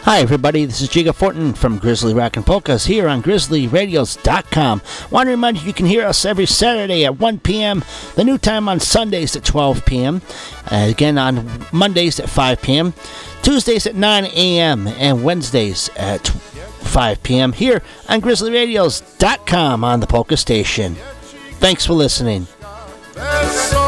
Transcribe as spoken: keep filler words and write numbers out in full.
Hi everybody, this is Jiga Fortin from Grizzly Rockin' Polkas here on Grizzly Radios dot com. Want to remind you you can hear us every Saturday at one p.m., the new time on Sundays at twelve p.m., uh, again on Mondays at five p.m., Tuesdays at nine a.m., and Wednesdays at five p.m. here on Grizzly Radios dot com on the Polka Station. Thanks for listening. That's so